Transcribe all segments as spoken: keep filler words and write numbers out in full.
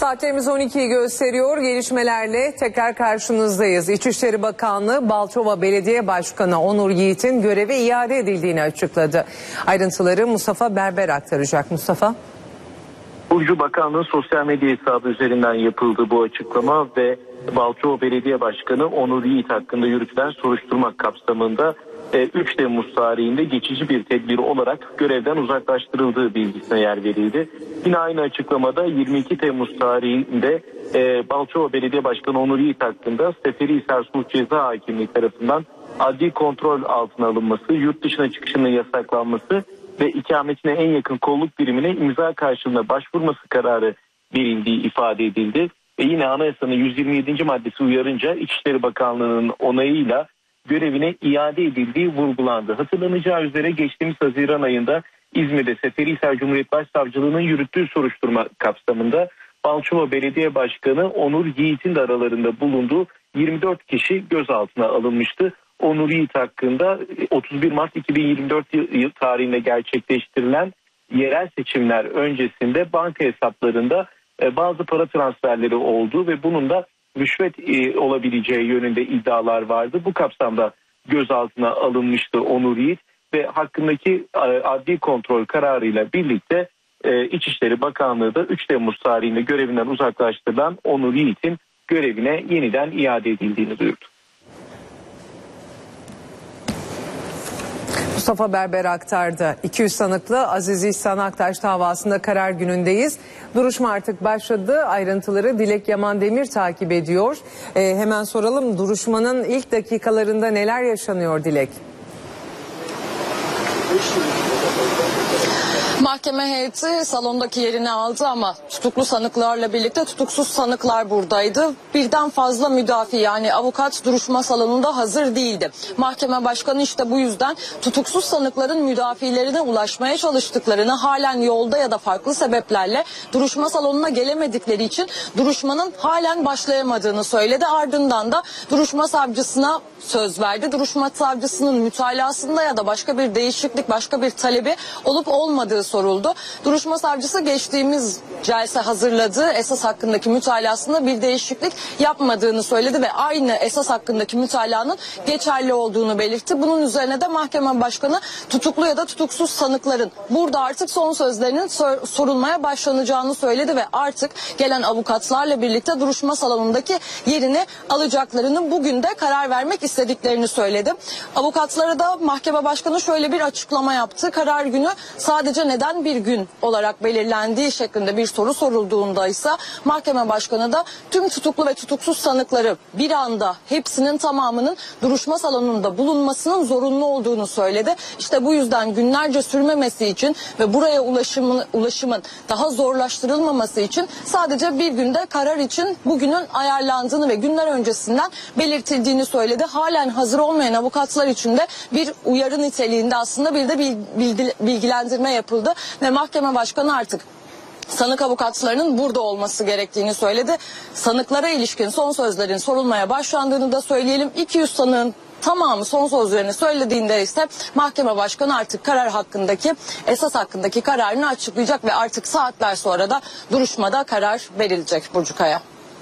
Saatlerimiz on ikiyi gösteriyor. Gelişmelerle tekrar karşınızdayız. İçişleri Bakanlığı Balçova Belediye Başkanı Onur Yiğit'in göreve iade edildiğini açıkladı. Ayrıntıları Mustafa Berber aktaracak. Mustafa. Burcu Bakanlığı sosyal medya hesabı üzerinden yapıldı bu açıklama ve Balçova Belediye Başkanı Onur Yiğit hakkında yürütülen soruşturma kapsamında üç Temmuz tarihinde geçici bir tedbir olarak görevden uzaklaştırıldığı bilgisine yer verildi. Yine aynı açıklamada yirmi iki Temmuz tarihinde Balçova Belediye Başkanı Onur Yiğit hakkında Seferihisar Sulh Ceza Hakimliği tarafından adli kontrol altına alınması, yurt dışına çıkışının yasaklanması ve ikametine en yakın kolluk birimine imza karşılığında başvurması kararı verildiği ifade edildi. Ve yine anayasanın yüz yirmi yedinci maddesi uyarınca İçişleri Bakanlığı'nın onayıyla görevine iade edildiği vurgulandı. Hatırlanacağı üzere geçtiğimiz Haziran ayında İzmir'de Seferihisar Cumhuriyet Başsavcılığı'nın yürüttüğü soruşturma kapsamında Balçova Belediye Başkanı Onur Yiğit'in de aralarında bulunduğu yirmi dört kişi gözaltına alınmıştı. Onur Yiğit hakkında otuz bir Mart iki bin yirmi dört yıl tarihinde gerçekleştirilen yerel seçimler öncesinde banka hesaplarında bazı para transferleri oldu ve bunun da rüşvet olabileceği yönünde iddialar vardı. Bu kapsamda gözaltına alınmıştı Onur Yiğit ve hakkındaki adli kontrol kararıyla birlikte İçişleri Bakanlığı da üç Temmuz tarihinde görevinden uzaklaştırılan Onur Yiğit'in görevine yeniden iade edildiğini duyurdu. Mustafa Berber aktardı. iki yüz sanıklı Aziz İhsan Aktaş davasında karar günündeyiz. Duruşma artık başladı. Ayrıntıları Dilek Yaman Demir takip ediyor. Ee, hemen soralım, duruşmanın ilk dakikalarında neler yaşanıyor Dilek? Mahkeme heyeti salondaki yerini aldı ama tutuklu sanıklarla birlikte tutuksuz sanıklar buradaydı. Birden fazla müdafi, yani avukat duruşma salonunda hazır değildi. Mahkeme başkanı işte bu yüzden tutuksuz sanıkların müdafilerine ulaşmaya çalıştıklarını, halen yolda ya da farklı sebeplerle duruşma salonuna gelemedikleri için duruşmanın halen başlayamadığını söyledi. Ardından da duruşma savcısına söz verdi. Duruşma savcısının mütalasında ya da başka bir değişiklik, başka bir talebi olup olmadığı soruldu. Duruşma savcısı geçtiğimiz celse hazırladığı esas hakkındaki mütalasında bir değişiklik yapmadığını söyledi ve aynı esas hakkındaki mütalanın geçerli olduğunu belirtti. Bunun üzerine de mahkeme başkanı tutuklu ya da tutuksuz sanıkların burada artık son sözlerinin sor- sorulmaya başlanacağını söyledi ve artık gelen avukatlarla birlikte duruşma salonundaki yerini alacaklarını, bugün de karar vermek istediklerini söyledi. Avukatlara da mahkeme başkanı şöyle bir açıklama yaptı. Karar günü sadece neden bir gün olarak belirlendiği şeklinde bir soru sorulduğunda ise mahkeme başkanı da tüm tutuklu ve tutuksuz sanıkları bir anda, hepsinin tamamının duruşma salonunda bulunmasının zorunlu olduğunu söyledi. İşte bu yüzden günlerce sürmemesi için ve buraya ulaşımın, ulaşımın daha zorlaştırılmaması için sadece bir günde karar için bugünün ayarlandığını ve günler öncesinden belirtildiğini söyledi. Halen hazır olmayan avukatlar için de bir uyarı niteliğinde aslında bir de bilgi, bilgilendirme yapıldı ve mahkeme başkanı artık sanık avukatlarının burada olması gerektiğini söyledi. Sanıklara ilişkin son sözlerin sorulmaya başlandığını da söyleyelim. iki yüz sanığın tamamı son sözlerini söylediğinde ise mahkeme başkanı artık karar hakkındaki, esas hakkındaki kararını açıklayacak ve artık saatler sonra da duruşmada karar verilecek. Burcu Kaya.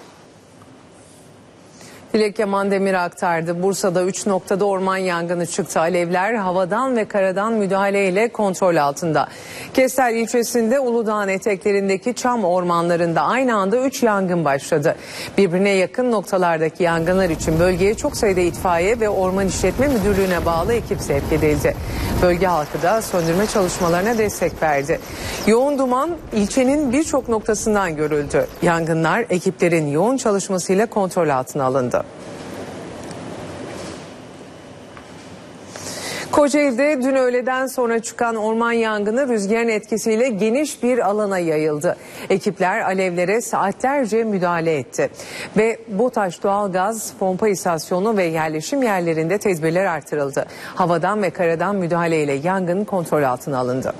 Dilek Yaman Demir aktardı. Bursa'da üç noktada orman yangını çıktı. Alevler havadan ve karadan müdahaleyle kontrol altında. Kestel ilçesinde Uludağ'ın eteklerindeki çam ormanlarında aynı anda üç yangın başladı. Birbirine yakın noktalardaki yangınlar için bölgeye çok sayıda itfaiye ve Orman İşletme Müdürlüğü'ne bağlı ekip sevk edildi. Bölge halkı da söndürme çalışmalarına destek verdi. Yoğun duman ilçenin birçok noktasından görüldü. Yangınlar ekiplerin yoğun çalışmasıyla kontrol altına alındı. Kocaeli'de dün öğleden sonra çıkan orman yangını rüzgarın etkisiyle geniş bir alana yayıldı. Ekipler alevlere saatlerce müdahale etti. Ve BOTAŞ doğalgaz pompa istasyonu ve yerleşim yerlerinde tedbirler artırıldı. Havadan ve karadan müdahaleyle yangın kontrol altına alındı.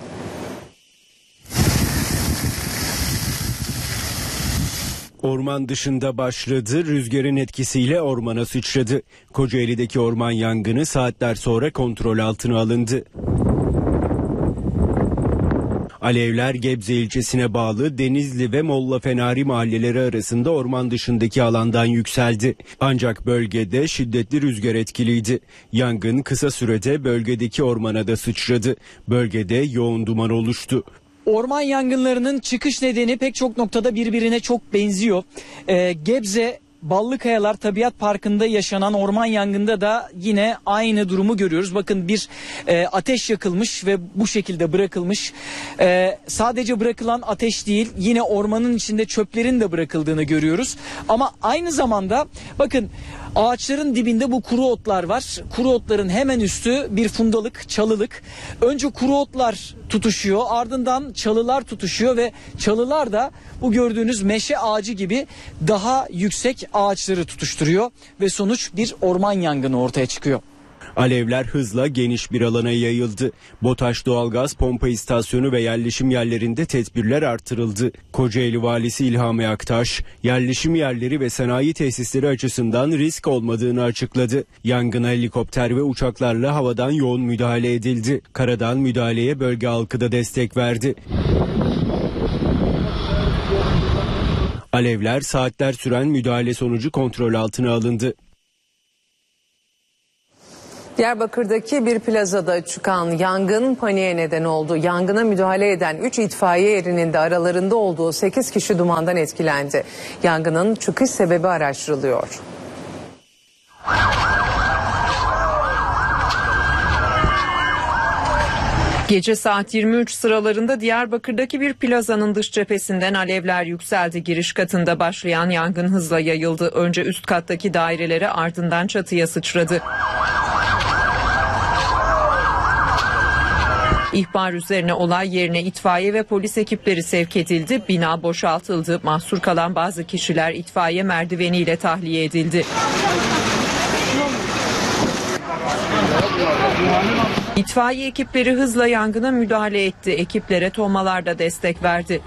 Orman dışında başladı, rüzgarın etkisiyle ormana sıçradı. Kocaeli'deki orman yangını saatler sonra kontrol altına alındı. Alevler Gebze ilçesine bağlı Denizli ve Molla Fenari mahalleleri arasında orman dışındaki alandan yükseldi. Ancak bölgede şiddetli rüzgar etkiliydi. Yangın kısa sürede bölgedeki ormana da sıçradı. Bölgede yoğun duman oluştu. Orman yangınlarının çıkış nedeni pek çok noktada birbirine çok benziyor. Ee, Gebze Ballıkayalar Tabiat Parkı'nda yaşanan orman yangında da yine aynı durumu görüyoruz. Bakın bir e, ateş yakılmış ve bu şekilde bırakılmış. E, sadece bırakılan ateş değil, yine ormanın içinde çöplerin de bırakıldığını görüyoruz. Ama aynı zamanda bakın ağaçların dibinde bu kuru otlar var. Kuru otların hemen üstü bir fundalık, çalılık. Önce kuru otlar tutuşuyor, ardından çalılar tutuşuyor ve çalılar da bu gördüğünüz meşe ağacı gibi daha yüksek ağaçları tutuşturuyor ve sonuç bir orman yangını ortaya çıkıyor. Alevler hızla geniş bir alana yayıldı. BOTAŞ doğalgaz pompa istasyonu ve yerleşim yerlerinde tedbirler artırıldı. Kocaeli Valisi İlhami Aktaş, yerleşim yerleri ve sanayi tesisleri açısından risk olmadığını açıkladı. Yangına helikopter ve uçaklarla havadan yoğun müdahale edildi. Karadan müdahaleye bölge halkı da destek verdi. Alevler saatler süren müdahale sonucu kontrol altına alındı. Diyarbakır'daki bir plazada çıkan yangın paniğe neden oldu. Yangına müdahale eden üç itfaiye erinin de aralarında olduğu sekiz kişi dumandan etkilendi. Yangının çıkış sebebi araştırılıyor. Gece saat yirmi üç sıralarında Diyarbakır'daki bir plazanın dış cephesinden alevler yükseldi. Giriş katında başlayan yangın hızla yayıldı. Önce üst kattaki dairelere, ardından çatıya sıçradı. İhbar üzerine olay yerine itfaiye ve polis ekipleri sevk edildi. Bina boşaltıldı. Mahsur kalan bazı kişiler itfaiye merdiveniyle tahliye edildi. İtfaiye ekipleri hızla yangına müdahale etti. Ekiplere tomalar da destek verdi.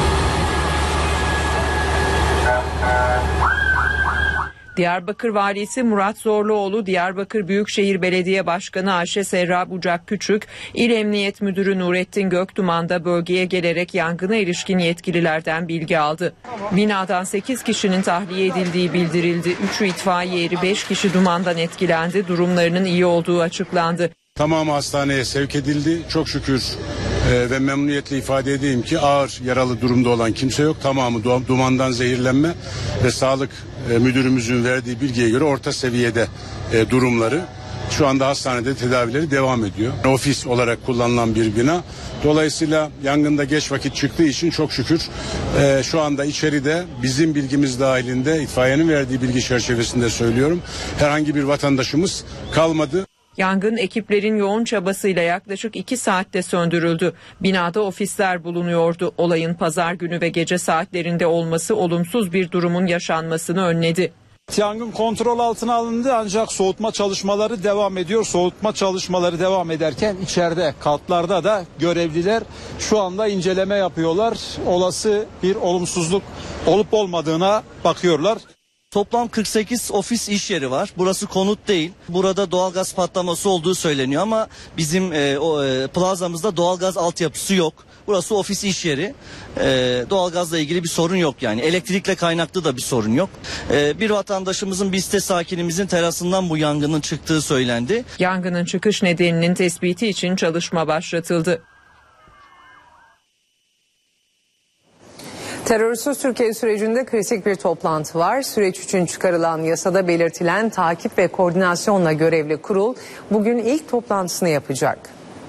Diyarbakır Valisi Murat Zorluoğlu, Diyarbakır Büyükşehir Belediye Başkanı Ayşe Serra Bucak Küçük, İl Emniyet Müdürü Nurettin Göktuman da bölgeye gelerek yangına ilişkin yetkililerden bilgi aldı. Binadan sekiz kişinin tahliye edildiği bildirildi. üçü itfaiye eri, beş kişi dumandan etkilendi. Durumlarının iyi olduğu açıklandı. Tamamı hastaneye sevk edildi. Çok şükür e, ve memnuniyetle ifade edeyim ki ağır yaralı durumda olan kimse yok. Tamamı dumandan zehirlenme ve sağlık e, müdürümüzün verdiği bilgiye göre orta seviyede e, durumları. Şu anda hastanede tedavileri devam ediyor. Ofis olarak kullanılan bir bina. Dolayısıyla yangında geç vakit çıktığı için çok şükür e, şu anda içeride bizim bilgimiz dahilinde, itfaiyenin verdiği bilgi çerçevesinde söylüyorum, herhangi bir vatandaşımız kalmadı. Yangın ekiplerin yoğun çabasıyla yaklaşık iki saatte söndürüldü. Binada ofisler bulunuyordu. Olayın pazar günü ve gece saatlerinde olması olumsuz bir durumun yaşanmasını önledi. Yangın kontrol altına alındı ancak soğutma çalışmaları devam ediyor. Soğutma çalışmaları devam ederken içeride katlarda da görevliler şu anda inceleme yapıyorlar. Olası bir olumsuzluk olup olmadığına bakıyorlar. Toplam kırk sekiz ofis iş yeri var. Burası konut değil. Burada doğalgaz patlaması olduğu söyleniyor ama bizim e, o, e, plazamızda doğalgaz altyapısı yok. Burası ofis iş yeri. E, doğalgazla ilgili bir sorun yok yani. Elektrikle kaynaklı da bir sorun yok. E, bir vatandaşımızın, bir site sakinimizin terasından bu yangının çıktığı söylendi. Yangının çıkış nedeninin tespiti için çalışma başlatıldı. Terörsüz Türkiye sürecinde kritik bir toplantı var. Süreç için çıkarılan yasada belirtilen takip ve koordinasyonla görevli kurul bugün ilk toplantısını yapacak.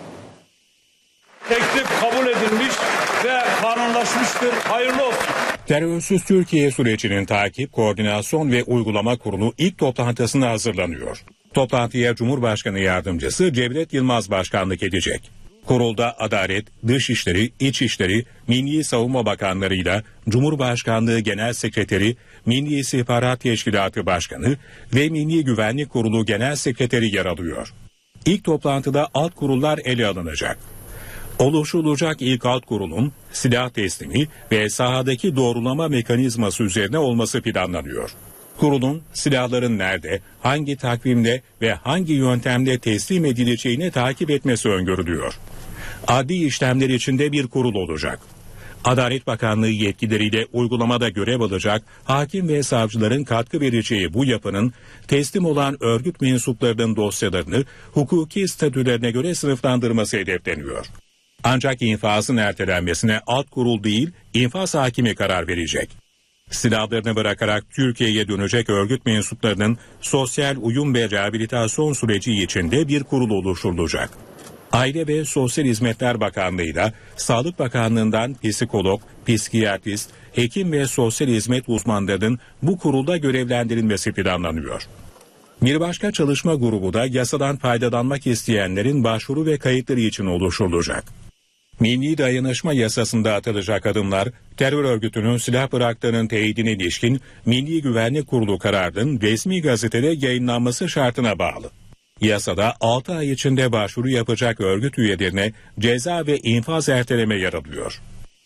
Teklif kabul edilmiş ve kanunlaşmıştır. Hayırlı olsun. Terörsüz Türkiye sürecinin takip, koordinasyon ve uygulama kurulu ilk toplantısına hazırlanıyor. Toplantıya Cumhurbaşkanı Yardımcısı Cevdet Yılmaz başkanlık edecek. Kurulda Adalet, Dışişleri, İçişleri, Milli Savunma Bakanlarıyla Cumhurbaşkanlığı Genel Sekreteri, Milli İstihbarat Teşkilatı Başkanı ve Milli Güvenlik Kurulu Genel Sekreteri yer alıyor. İlk toplantıda alt kurullar ele alınacak. Oluşturulacak ilk alt kurulun silah teslimi ve sahadaki doğrulama mekanizması üzerine olması planlanıyor. Kurulun silahların nerede, hangi takvimde ve hangi yöntemde teslim edileceğini takip etmesi öngörülüyor. Adli işlemler içinde bir kurul olacak. Adalet Bakanlığı yetkileriyle uygulamada görev alacak hakim ve savcıların katkı vereceği bu yapının teslim olan örgüt mensuplarının dosyalarını hukuki statülerine göre sınıflandırması hedefleniyor. Ancak infazın ertelenmesine alt kurul değil, infaz hakimi karar verecek. Silahlarını bırakarak Türkiye'ye dönecek örgüt mensuplarının sosyal uyum ve rehabilitasyon süreci içinde bir kurul oluşturulacak. Aile ve Sosyal Hizmetler Bakanlığı'yla Sağlık Bakanlığı'ndan psikolog, psikiyatrist, hekim ve sosyal hizmet uzmanlarının bu kurulda görevlendirilmesi planlanıyor. Bir başka çalışma grubu da yasadan faydalanmak isteyenlerin başvuru ve kayıtları için oluşturulacak. Milli Dayanışma Yasası'nda atılacak adımlar, terör örgütünün silah bıraktığının teyidine ilişkin Milli Güvenlik Kurulu kararının resmi gazetede yayınlanması şartına bağlı. Yasada altı ay içinde başvuru yapacak örgüt üyelerine ceza ve infaz erteleme yer alıyor.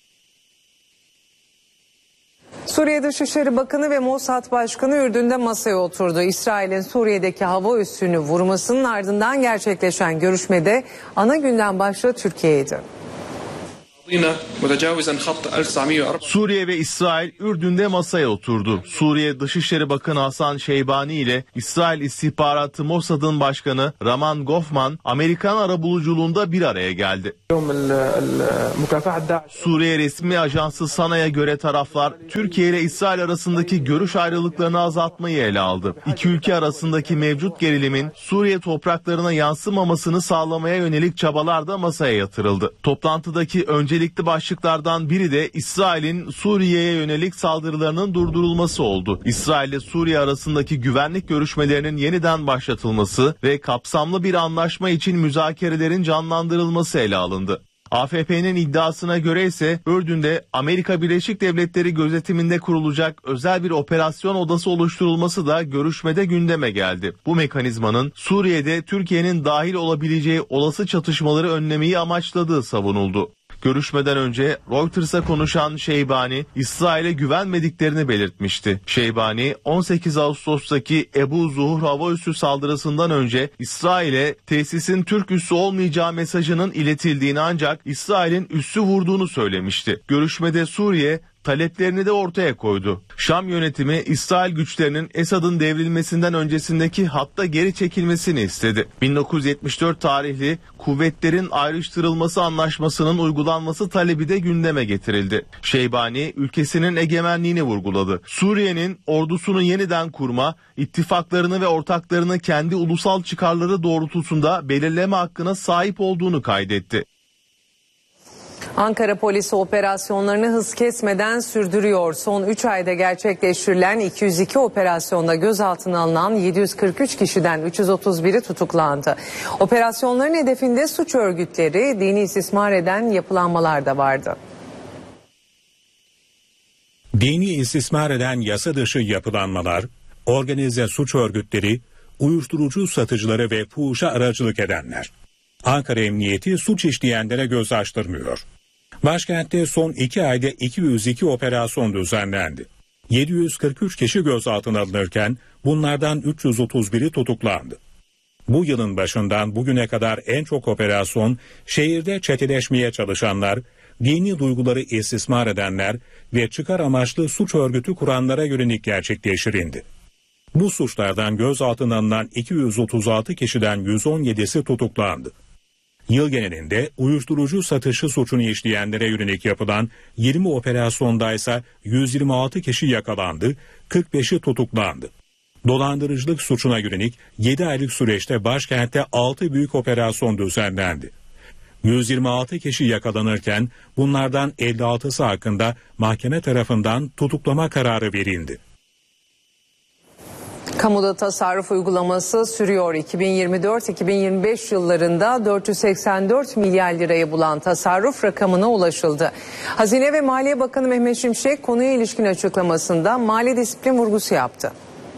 Suriye Dışişleri Bakanı ve Mossad Başkanı Ürdün'de masaya oturdu. İsrail'in Suriye'deki hava üssünü vurmasının ardından gerçekleşen görüşmede ana gündem başlığı Türkiye'ydi. Suriye ve İsrail Ürdün'de masaya oturdu. Suriye Dışişleri Bakanı Hasan Şeybani ile İsrail İstihbaratı Mossad'ın başkanı Raman Gofman Amerikan arabuluculuğunda bir araya geldi. Suriye resmi ajansı SANA'ya göre taraflar Türkiye ile İsrail arasındaki görüş ayrılıklarını azaltmayı ele aldı. İki ülke arasındaki mevcut gerilimin Suriye topraklarına yansımamasını sağlamaya yönelik çabalar da masaya yatırıldı. Toplantıdaki öncelikli başlıklardan biri de İsrail'in Suriye'ye yönelik saldırılarının durdurulması oldu. İsrail ile Suriye arasındaki güvenlik görüşmelerinin yeniden başlatılması ve kapsamlı bir anlaşma için müzakerelerin canlandırılması ele alındı. A F P'nin iddiasına göre ise Ürdün'de Amerika Birleşik Devletleri gözetiminde kurulacak özel bir operasyon odası oluşturulması da görüşmede gündeme geldi. Bu mekanizmanın Suriye'de Türkiye'nin dahil olabileceği olası çatışmaları önlemeyi amaçladığı savunuldu. Görüşmeden önce Reuters'a konuşan Şeybani, İsrail'e güvenmediklerini belirtmişti. Şeybani, on sekiz Ağustos'taki Ebu Zuhur hava üssü saldırısından önce İsrail'e tesisin Türk üssü olmayacağı mesajının iletildiğini ancak İsrail'in üssü vurduğunu söylemişti. Görüşmede Suriye taleplerini de ortaya koydu. Şam yönetimi İsrail güçlerinin Esad'ın devrilmesinden öncesindeki hatta geri çekilmesini istedi. bin dokuz yüz yetmiş dört tarihli kuvvetlerin ayrıştırılması anlaşmasının uygulanması talebi de gündeme getirildi. Şeybani ülkesinin egemenliğini vurguladı. Suriye'nin ordusunu yeniden kurma, ittifaklarını ve ortaklarını kendi ulusal çıkarları doğrultusunda belirleme hakkına sahip olduğunu kaydetti. Ankara polisi operasyonlarını hız kesmeden sürdürüyor. Son üç ayda gerçekleştirilen iki yüz iki operasyonda gözaltına alınan yedi yüz kırk üç kişiden üç yüz otuz biri tutuklandı. Operasyonların hedefinde suç örgütleri, dini istismar eden yapılanmalar da vardı. Dini istismar eden yasa dışı yapılanmalar, organize suç örgütleri, uyuşturucu satıcıları ve fuhuşa aracılık edenler. Ankara Emniyeti suç işleyenlere göz açtırmıyor. Başkentte son iki ayda iki yüz iki operasyon düzenlendi. yedi yüz kırk üç kişi gözaltına alınırken bunlardan üç yüz otuz biri tutuklandı. Bu yılın başından bugüne kadar en çok operasyon şehirde çeteleşmeye çalışanlar, dini duyguları istismar edenler ve çıkar amaçlı suç örgütü kuranlara yönelik gerçekleştirildi. Bu suçlardan gözaltına alınan iki yüz otuz altı kişiden yüz on yedisi tutuklandı. Yıl genelinde uyuşturucu satışı suçunu işleyenlere yönelik yapılan yirmi operasyondaysa yüz yirmi altı kişi yakalandı, kırk beşi tutuklandı. Dolandırıcılık suçuna yönelik yedi aylık süreçte başkentte altı büyük operasyon düzenlendi. yüz yirmi altı kişi yakalanırken bunlardan elli altısı hakkında mahkeme tarafından tutuklama kararı verildi. Kamuda tasarruf uygulaması sürüyor. iki bin yirmi dört iki bin yirmi beş yıllarında dört yüz seksen dört milyar lirayı bulan tasarruf rakamına ulaşıldı. Hazine ve Maliye Bakanı Mehmet Şimşek konuya ilişkin açıklamasında mali disiplin vurgusu yaptı.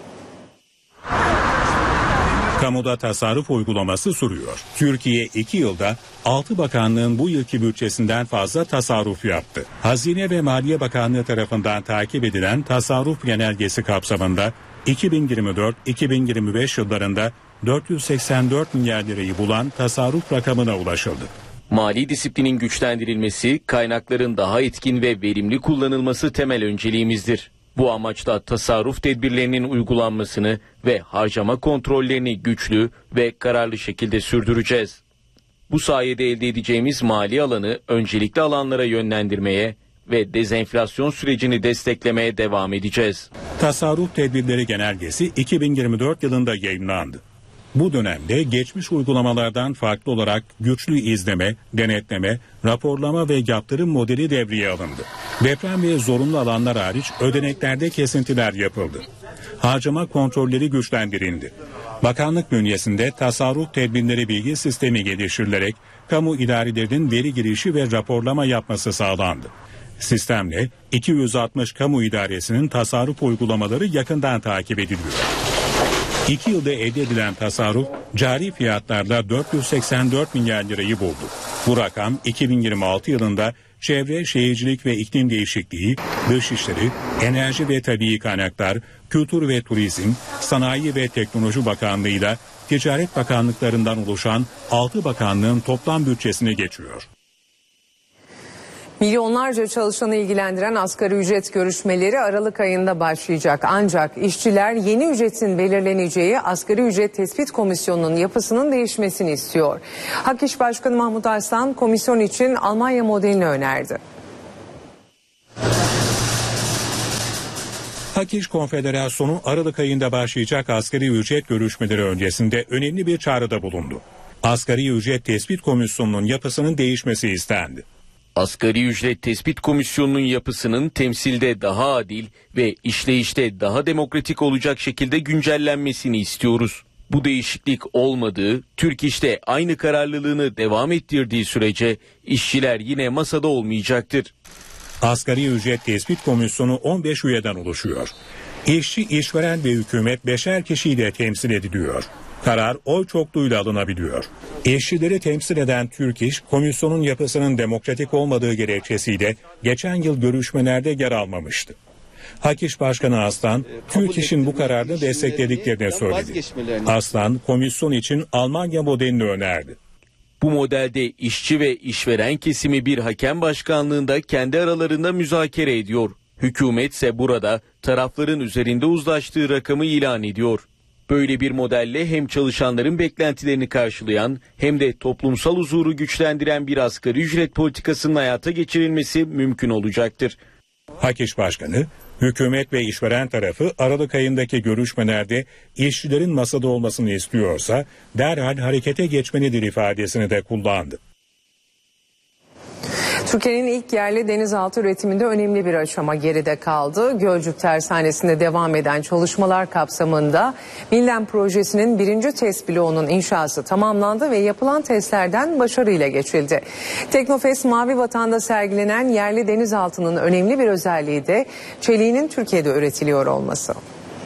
Kamuda tasarruf uygulaması sürüyor. Türkiye iki yılda altı bakanlığın bu yılki bütçesinden fazla tasarruf yaptı. Hazine ve Maliye Bakanlığı tarafından takip edilen tasarruf genelgesi kapsamında iki bin yirmi dört iki bin yirmi beş yıllarında dört yüz seksen dört milyar lirayı bulan tasarruf rakamına ulaşıldı. Mali disiplinin güçlendirilmesi, kaynakların daha etkin ve verimli kullanılması temel önceliğimizdir. Bu amaçla tasarruf tedbirlerinin uygulanmasını ve harcama kontrollerini güçlü ve kararlı şekilde sürdüreceğiz. Bu sayede elde edeceğimiz mali alanı öncelikli alanlara yönlendirmeye ve dezenflasyon sürecini desteklemeye devam edeceğiz. Tasarruf Tedbirleri Genelgesi iki bin yirmi dört yılında yayınlandı. Bu dönemde geçmiş uygulamalardan farklı olarak güçlü izleme, denetleme, raporlama ve yaptırım modeli devreye alındı. Deprem ve zorunlu alanlar hariç ödeneklerde kesintiler yapıldı. Harcama kontrolleri güçlendirildi. Bakanlık bünyesinde tasarruf tedbirleri bilgi sistemi geliştirilerek kamu idarelerinin veri girişi ve raporlama yapması sağlandı. Sistemle iki yüz altmış kamu idaresinin tasarruf uygulamaları yakından takip ediliyor. İki yılda elde edilen tasarruf cari fiyatlarla dört yüz seksen dört milyar lirayı buldu. Bu rakam iki bin yirmi altı yılında Çevre, Şehircilik ve İklim Değişikliği, Dışişleri, Enerji ve Tabii Kaynaklar, Kültür ve Turizm, Sanayi ve Teknoloji Bakanlığı'yla Ticaret Bakanlıklarından oluşan altı bakanlığın toplam bütçesine geçiyor. Milyonlarca çalışanı ilgilendiren asgari ücret görüşmeleri Aralık ayında başlayacak. Ancak işçiler yeni ücretin belirleneceği Asgari Ücret Tespit Komisyonu'nun yapısının değişmesini istiyor. Hak İş Başkanı Mahmut Arslan komisyon için Almanya modelini önerdi. Hak İş Konfederasyonu Aralık ayında başlayacak asgari ücret görüşmeleri öncesinde önemli bir çağrıda bulundu. Asgari Ücret Tespit Komisyonu'nun yapısının değişmesi istendi. Asgari Ücret Tespit Komisyonu'nun yapısının temsilde daha adil ve işleyişte daha demokratik olacak şekilde güncellenmesini istiyoruz. Bu değişiklik olmadığı, Türk İş'te aynı kararlılığını devam ettirdiği sürece işçiler yine masada olmayacaktır. Asgari Ücret Tespit Komisyonu on beş üyeden oluşuyor. İşçi, işveren ve hükümet beşer kişiyle temsil ediliyor. Karar oy çokluğuyla alınabiliyor. İşçileri temsil eden Türk İş, komisyonun yapısının demokratik olmadığı gerekçesiyle geçen yıl görüşmelerde yer almamıştı. Hak İş Başkanı Aslan, Türk İş'in bu kararını desteklediklerini söyledi. Aslan, komisyon için Almanya modelini önerdi. Bu modelde işçi ve işveren kesimi bir hakem başkanlığında kendi aralarında müzakere ediyor. Hükümet ise burada tarafların üzerinde uzlaştığı rakamı ilan ediyor. Böyle bir modelle hem çalışanların beklentilerini karşılayan hem de toplumsal huzuru güçlendiren bir asgari ücret politikasının hayata geçirilmesi mümkün olacaktır. Hak İş Başkanı, hükümet ve işveren tarafı Aralık ayındaki görüşmelerde işçilerin masada olmasını istiyorsa derhal harekete geçmelidir ifadesini de kullandı. Türkiye'nin ilk yerli denizaltı üretiminde önemli bir aşama geride kaldı. Gölcük Tersanesi'nde devam eden çalışmalar kapsamında Milden projesinin birinci test bloğunun inşası tamamlandı ve yapılan testlerden başarıyla geçildi. Teknofest Mavi Vatan'da sergilenen yerli denizaltının önemli bir özelliği de çeliğinin Türkiye'de üretiliyor olması.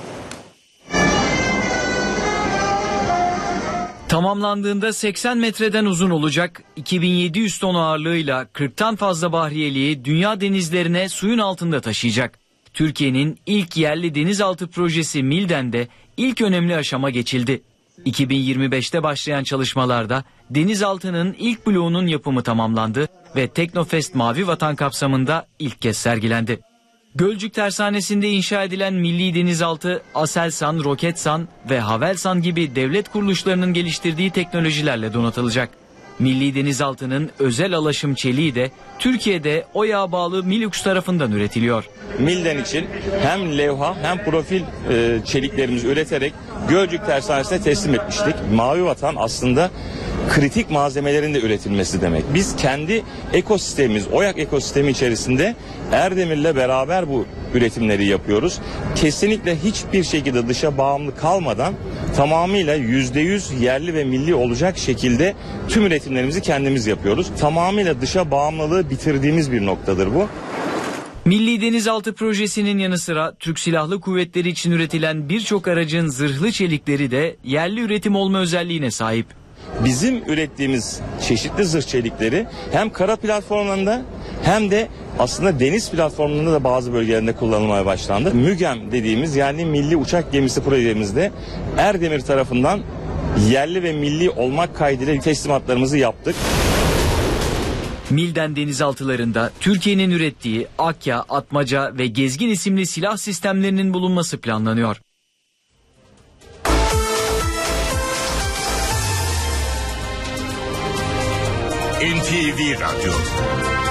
Tamamlandığında seksen metreden uzun olacak, iki bin yedi yüz ton ağırlığıyla kırktan fazla bahriyeliği dünya denizlerine suyun altında taşıyacak. Türkiye'nin ilk yerli denizaltı projesi Milden'de ilk önemli aşama geçildi. iki bin yirmi beşte başlayan çalışmalarda denizaltının ilk bloğunun yapımı tamamlandı ve Teknofest Mavi Vatan kapsamında ilk kez sergilendi. Gölcük Tersanesi'nde inşa edilen Milli Denizaltı, Aselsan, Roketsan ve Havelsan gibi devlet kuruluşlarının geliştirdiği teknolojilerle donatılacak. Milli Denizaltı'nın özel alaşım çeliği de Türkiye'de OYA'ya bağlı Milux tarafından üretiliyor. Milden için hem levha hem profil e, çeliklerimizi üreterek Gölcük Tersanesi'ne teslim etmiştik. Mavi Vatan aslında kritik malzemelerin de üretilmesi demek. Biz kendi ekosistemimiz, OYAK ekosistemi içerisinde Erdemir'le beraber bu üretimleri yapıyoruz. Kesinlikle hiçbir şekilde dışa bağımlı kalmadan tamamıyla yüzde yüz yerli ve milli olacak şekilde tüm üretimlerimizi kendimiz yapıyoruz. Tamamıyla dışa bağımlılığı bitirdiğimiz bir noktadır bu. Milli Denizaltı projesinin yanı sıra Türk Silahlı Kuvvetleri için üretilen birçok aracın zırhlı çelikleri de yerli üretim olma özelliğine sahip. Bizim ürettiğimiz çeşitli zırh çelikleri hem kara platformlarında hem de aslında deniz platformlarında da bazı bölgelerinde kullanılmaya başlandı. MÜGEM dediğimiz yani Milli Uçak Gemisi projemizde Erdemir tarafından yerli ve milli olmak kaydıyla teslimatlarımızı yaptık. Milden denizaltılarında Türkiye'nin ürettiği Akya, Atmaca ve Gezgin isimli silah sistemlerinin bulunması planlanıyor. N T V Radyo